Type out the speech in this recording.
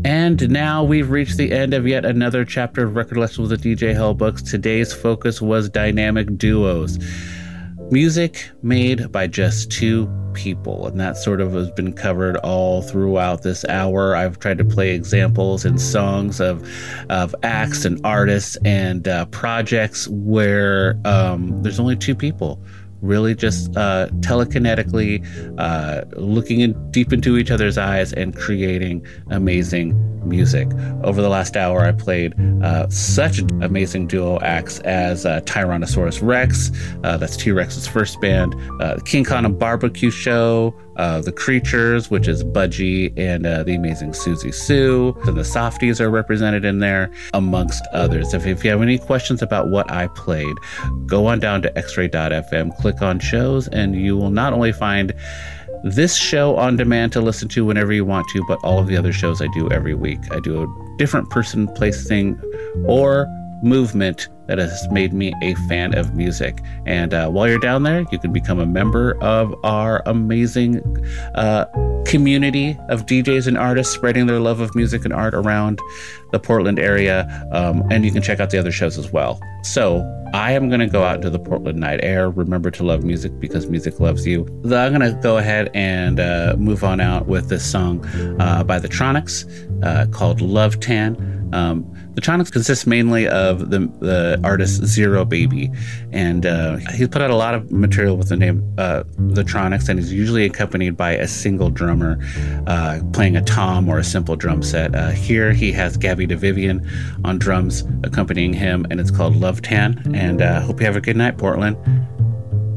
And now we've reached the end of yet another chapter of Record Lessons with DJ Hell Books. Today's focus was dynamic duos. Music made by just two people, and that sort of has been covered all throughout this hour. I've tried to play examples and songs of acts and artists and projects where there's only two people really just telekinetically looking deep into each other's eyes and creating amazing music. Over the last hour, I played such amazing duo acts as Tyrannosaurus Rex, that's T-Rex's first band, King Kong and Barbecue Show, The Creatures, which is Budgie and the amazing Susie Sue, and the Softies are represented in there, amongst others. If you have any questions about what I played, go on down to xray.fm, click on shows, and you will not only find this show on demand to listen to whenever you want to, but all of the other shows I do every week. I do a different person, place, thing, or movement that has made me a fan of music. And while you're down there, you can become a member of our amazing community of DJs and artists spreading their love of music and art around the Portland area. And you can check out the other shows as well. So I am going to go out into the Portland night air. Remember to love music because music loves you. I'm going to go ahead and move on out with this song by the Tronics called Love Tan. The Tronics consists mainly of the artist Zero Baby, and he's put out a lot of material with the name The Tronics, and he's usually accompanied by a single drummer playing a tom or a simple drum set. Here he has Gabby DeVivian on drums accompanying him, and it's called Love Tan. And hope you have a good night, Portland.